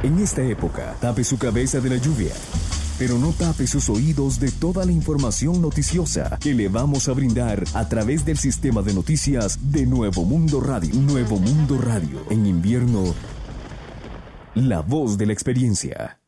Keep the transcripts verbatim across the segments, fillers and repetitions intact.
En esta época, tape su cabeza de la lluvia, pero no tape sus oídos de toda la información noticiosa que le vamos a brindar a través del sistema de noticias de Nuevo Mundo Radio. Nuevo Mundo Radio. En invierno, la voz de la experiencia.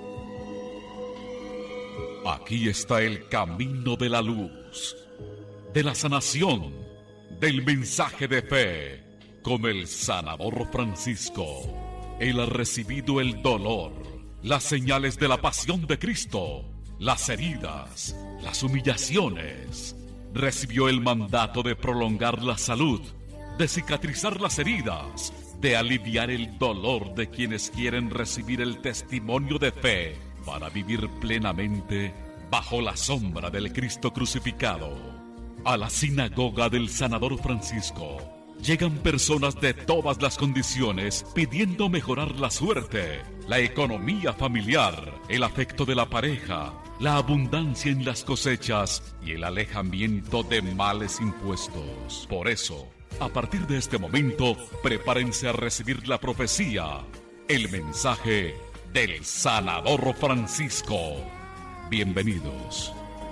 Aquí está el camino de la luz, de la sanación, del mensaje de fe, con el sanador Francisco. Él ha recibido el dolor, las señales de la pasión de Cristo, las heridas, las humillaciones. Recibió el mandato de prolongar la salud, de cicatrizar las heridas, de aliviar el dolor de quienes quieren recibir el testimonio de fe para vivir plenamente bajo la sombra del Cristo crucificado. A la sinagoga del sanador Francisco llegan personas de todas las condiciones pidiendo mejorar la suerte, la economía familiar, el afecto de la pareja, la abundancia en las cosechas y el alejamiento de males impuestos. Por eso, a partir de este momento, prepárense a recibir la profecía, el mensaje del sanador Francisco. Bienvenidos.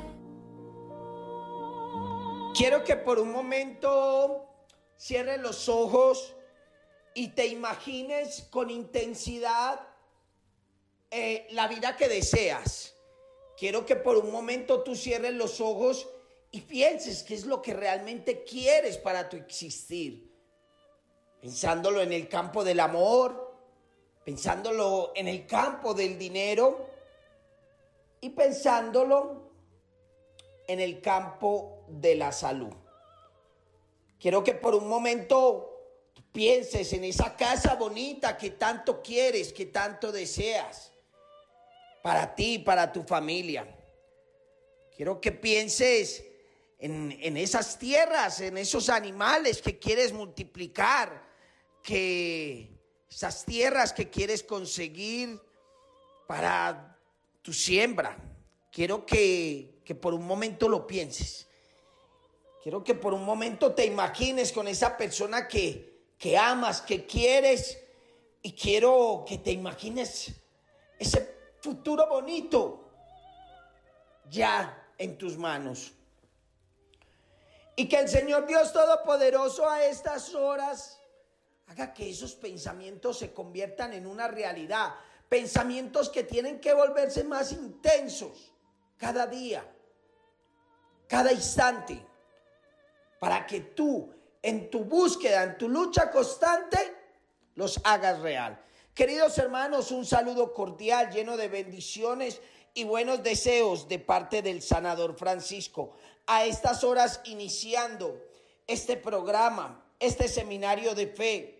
Quiero que por un momento cierres los ojos y te imagines con intensidad eh, la vida que deseas. Quiero que por un momento tú cierres los ojos y pienses qué es lo que realmente quieres para tu existir. Pensándolo en el campo del amor, pensándolo en el campo del dinero y pensándolo en el campo de la salud. Quiero que por un momento pienses en esa casa bonita que tanto quieres, que tanto deseas, para ti, para tu familia. Quiero que pienses en, en esas tierras, en esos animales que quieres multiplicar, que esas tierras que quieres conseguir para tu siembra. Quiero que, que por un momento lo pienses. Quiero que por un momento te imagines con esa persona que, que amas, que quieres, y quiero que te imagines ese futuro bonito ya en tus manos. Y que el Señor Dios Todopoderoso a estas horas haga que esos pensamientos se conviertan en una realidad. Pensamientos que tienen que volverse más intensos cada día, cada instante, para que tú, en tu búsqueda, en tu lucha constante, los hagas real. Queridos hermanos, un saludo cordial, lleno de bendiciones y buenos deseos de parte del sanador Francisco. A estas horas iniciando este programa, este seminario de fe.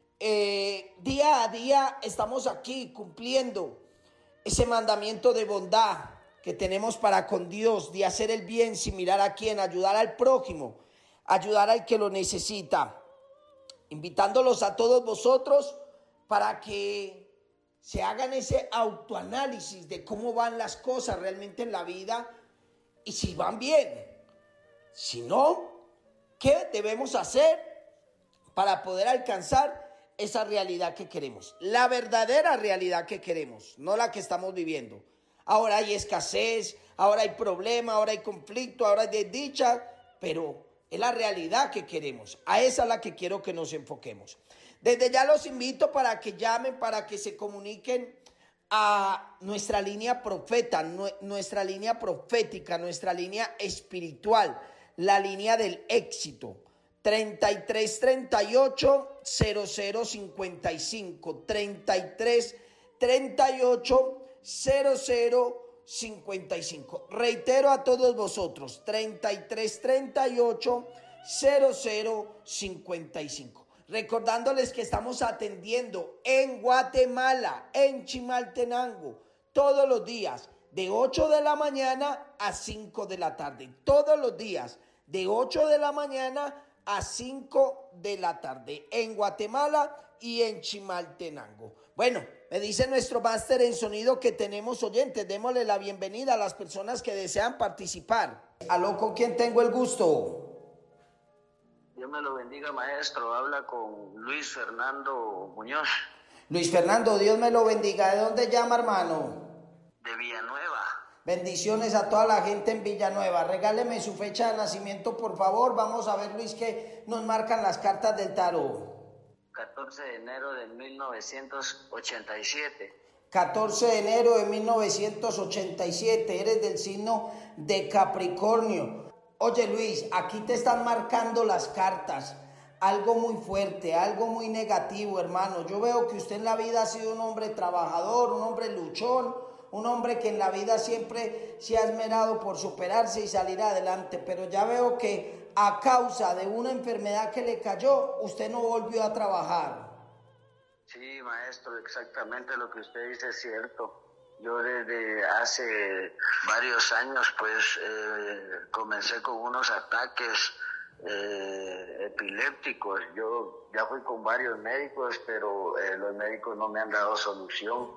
Eh, día a día estamos aquí cumpliendo ese mandamiento de bondad que tenemos para con Dios, de hacer el bien sin mirar a quién, ayudar al prójimo, ayudar al que lo necesita, invitándolos a todos vosotros para que se hagan ese autoanálisis de cómo van las cosas realmente en la vida y si van bien. Si no, ¿qué debemos hacer para poder alcanzar esa realidad que queremos? La verdadera realidad que queremos, no la que estamos viviendo. Ahora hay escasez, ahora hay problema, ahora hay conflicto, ahora hay desdicha, pero es la realidad que queremos. A esa es la que quiero que nos enfoquemos. Desde ya los invito para que llamen, para que se comuniquen a nuestra línea profeta, nuestra línea profética, nuestra línea espiritual, la línea del éxito. treinta y tres treinta y ocho cero cero cincuenta y cinco, treinta y tres treinta y ocho cero cero cincuenta y cinco. Reitero a todos vosotros, treinta y tres treinta y ocho cero cero cincuenta y cinco. Recordándoles que estamos atendiendo en Guatemala, en Chimaltenango, todos los días, de ocho de la mañana a cinco de la tarde. Todos los días, de ocho de la mañana a cinco de la tarde, en Guatemala y en Chimaltenango. Bueno, me dice nuestro máster en sonido que tenemos oyentes. Démosle la bienvenida a las personas que desean participar. Aló, ¿con quién tengo el gusto? Dios me lo bendiga, maestro. Habla con Luis Fernando Muñoz. Luis Fernando, Dios me lo bendiga. ¿De dónde llama, hermano? De Villanueva. Bendiciones a toda la gente en Villanueva. Regáleme su fecha de nacimiento, por favor. Vamos a ver, Luis, qué nos marcan las cartas del tarot. catorce de enero de mil novecientos ochenta y siete. catorce de enero de mil novecientos ochenta y siete. Eres del signo de Capricornio. Oye, Luis, aquí te están marcando las cartas. Algo muy fuerte, algo muy negativo, hermano. Yo veo que usted en la vida ha sido un hombre trabajador, un hombre luchón, un hombre que en la vida siempre se ha esmerado por superarse y salir adelante. Pero ya veo que a causa de una enfermedad que le cayó, usted no volvió a trabajar. Sí, maestro, exactamente lo que usted dice es cierto. Yo desde hace varios años, pues, eh, comencé con unos ataques eh, epilépticos. Yo ya fui con varios médicos, pero eh, los médicos no me han dado solución.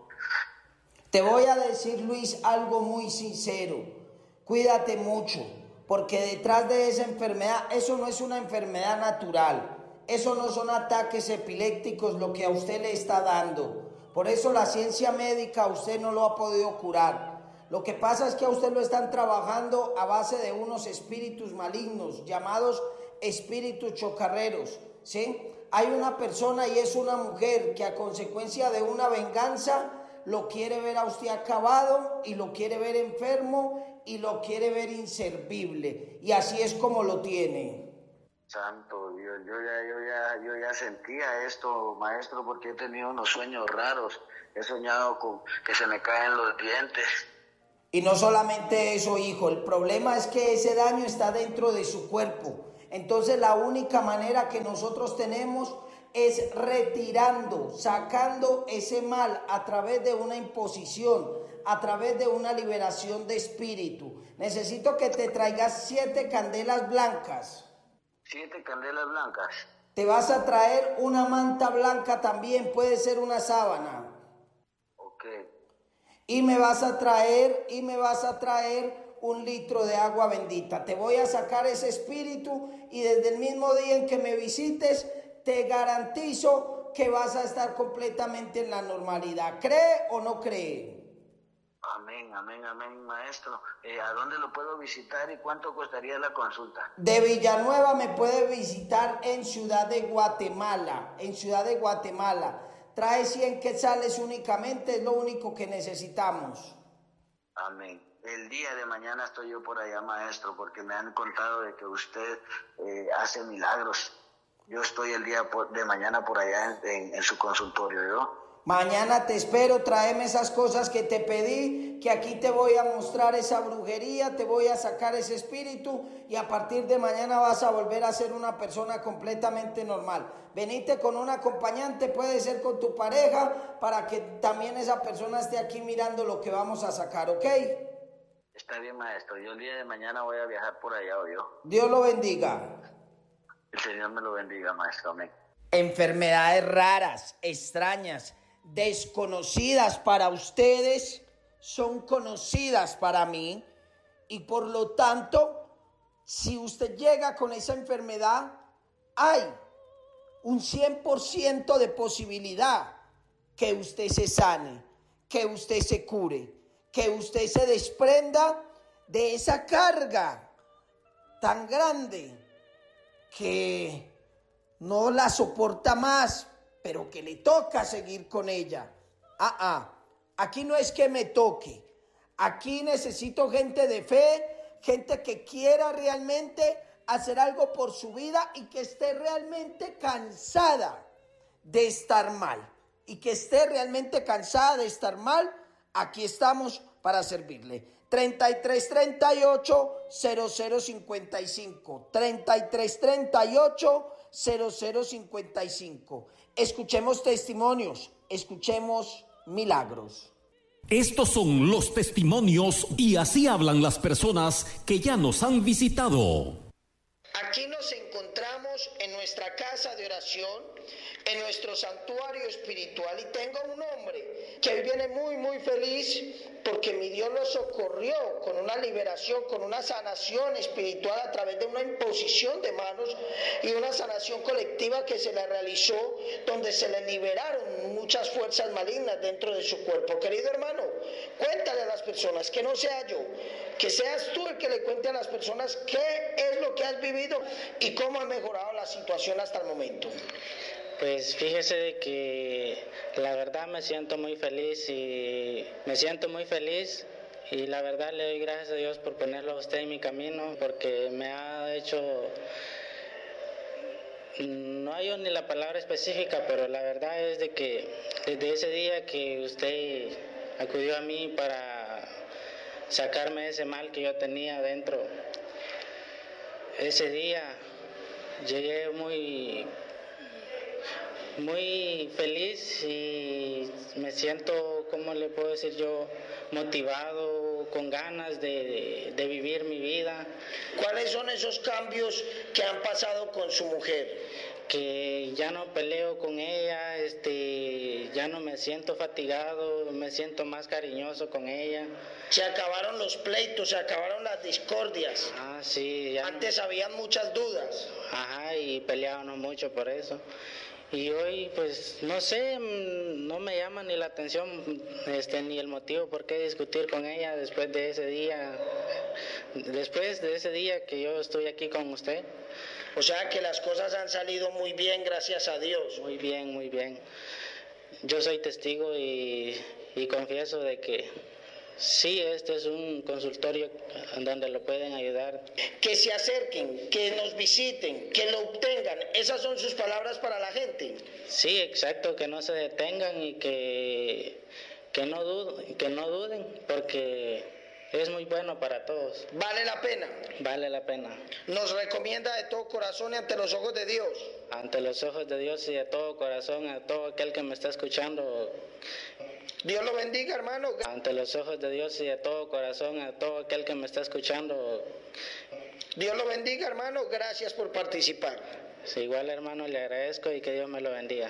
Te voy a decir, Luis, algo muy sincero. Cuídate mucho, porque detrás de esa enfermedad, eso no es una enfermedad natural. Eso no son ataques epilépticos lo que a usted le está dando. Por eso la ciencia médica a usted no lo ha podido curar. Lo que pasa es que a usted lo están trabajando a base de unos espíritus malignos llamados espíritus chocarreros, ¿sí? Hay una persona y es una mujer que a consecuencia de una venganza lo quiere ver a usted acabado y lo quiere ver enfermo y lo quiere ver inservible. Y así es como lo tiene. Santo Dios, yo ya, yo ya, yo ya sentía esto, maestro, porque he tenido unos sueños raros. He soñado con que se me caen los dientes. Y no solamente eso, hijo, el problema es que ese daño está dentro de su cuerpo. Entonces la única manera que nosotros tenemos es retirando, sacando ese mal a través de una imposición, a través de una liberación de espíritu. Necesito que te traigas siete candelas blancas. Siete candelas blancas. Te vas a traer una manta blanca también, puede ser una sábana. Ok. Y me vas a traer, y me vas a traer un litro de agua bendita. Te voy a sacar ese espíritu y desde el mismo día en que me visites, te garantizo que vas a estar completamente en la normalidad. ¿Cree o no cree? Amén, amén, amén, maestro. Eh, ¿A dónde lo puedo visitar y cuánto costaría la consulta? De Villanueva me puede visitar en Ciudad de Guatemala, en Ciudad de Guatemala. Trae cien quetzales únicamente, es lo único que necesitamos. Amén. El día de mañana estoy yo por allá, maestro, porque me han contado de que usted eh, hace milagros. Yo estoy el día de mañana por allá en, en, en su consultorio, ¿yo? Mañana te espero, tráeme esas cosas que te pedí, que aquí te voy a mostrar esa brujería, te voy a sacar ese espíritu y a partir de mañana vas a volver a ser una persona completamente normal. Venite con un acompañante, puede ser con tu pareja, para que también esa persona esté aquí mirando lo que vamos a sacar, ¿ok? Está bien, maestro. Yo el día de mañana voy a viajar por allá, ¿o yo? Dios lo bendiga. El Señor me lo bendiga, maestro. Amén. Enfermedades raras, extrañas, desconocidas para ustedes, son conocidas para mí. Y por lo tanto, si usted llega con esa enfermedad, hay un cien por ciento de posibilidad que usted se sane, que usted se cure, que usted se desprenda de esa carga tan grande que no la soporta más, pero que le toca seguir con ella. Ah, ah, aquí no es que me toque. Aquí necesito gente de fe, gente que quiera realmente hacer algo por su vida y que esté realmente cansada de estar mal. Y que esté realmente cansada de estar mal. Aquí estamos para servirle. treinta y tres treinta y ocho cero cero cincuenta y cinco. treinta y tres treinta y ocho cero cero cincuenta y cinco. Escuchemos testimonios, escuchemos milagros. Estos son los testimonios y así hablan las personas que ya nos han visitado. Aquí nos encontramos en nuestra casa de oración, en nuestro santuario espiritual, y tengo un hombre que hoy viene muy muy feliz porque mi Dios lo socorrió con una liberación, con una sanación espiritual a través de una imposición de manos y una sanación colectiva que se le realizó, donde se le liberaron muchas fuerzas malignas dentro de su cuerpo. Querido hermano, cuéntale a las personas, que no sea yo, que seas tú el que le cuente a las personas qué es lo que has vivido y cómo ha mejorado la situación hasta el momento. Pues fíjese de que la verdad me siento muy feliz y me siento muy feliz y la verdad le doy gracias a Dios por ponerlo a usted en mi camino, porque me ha hecho, no hay ni la palabra específica, pero la verdad es de que desde ese día que usted acudió a mí para sacarme ese mal que yo tenía dentro, ese día llegué muy muy feliz y me siento, ¿cómo le puedo decir yo?, motivado, con ganas de, de vivir mi vida. ¿Cuáles son esos cambios que han pasado con su mujer? Que ya no peleo con ella, este, ya no me siento fatigado, me siento más cariñoso con ella. Se acabaron los pleitos, se acabaron las discordias. Ah, sí. Ya Antes no... habían muchas dudas. Ajá, y peleábamos mucho por eso. Y hoy, pues, no sé, no me llama ni la atención, este, ni el motivo por qué discutir con ella después de ese día, después de ese día que yo estoy aquí con usted. O sea que las cosas han salido muy bien, gracias a Dios. Muy bien, muy bien. Yo soy testigo y, y confieso de que sí, este es un consultorio en donde lo pueden ayudar. Que se acerquen, que nos visiten, que lo obtengan. Esas son sus palabras para la gente. Sí, exacto, que no se detengan y que, que, no, duden, que no duden, porque es muy bueno para todos. ¿Vale la pena? Vale la pena. Nos recomienda de todo corazón y ante los ojos de Dios. Ante los ojos de Dios y de todo corazón, a todo aquel que me está escuchando. Dios lo bendiga, hermano. Ante los ojos de Dios y de todo corazón, a todo aquel que me está escuchando. Dios lo bendiga, hermano. Gracias por participar. Sí, igual, hermano, le agradezco y que Dios me lo bendiga.